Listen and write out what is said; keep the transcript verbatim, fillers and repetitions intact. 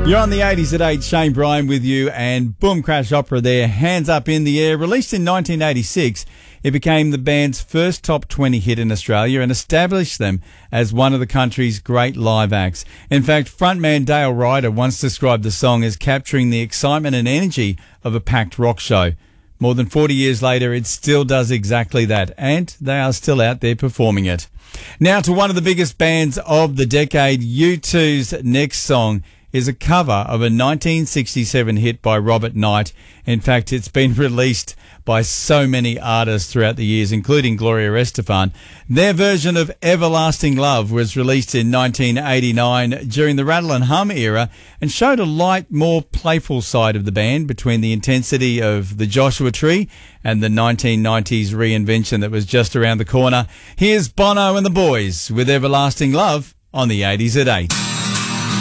You're on the eighties at eight, Shane Bryan with you, and Boom Crash Opera there, Hands Up in the Air. Released in nineteen eighty-six, it became the band's first top twenty hit in Australia and established them as one of the country's great live acts. In fact, frontman Dale Ryder once described the song as capturing the excitement and energy of a packed rock show. More than forty years later, it still does exactly that, and they are still out there performing it. Now to one of the biggest bands of the decade. U two's next song is a cover of a nineteen sixty-seven hit by Robert Knight. In fact, it's been released by so many artists throughout the years, including Gloria Estefan. Their version of Everlasting Love was released in nineteen eighty-nine during the Rattle and Hum era and showed a light, more playful side of the band between the intensity of the Joshua Tree and the nineteen nineties reinvention that was just around the corner. Here's Bono and the Boys with Everlasting Love on the eighties at eight.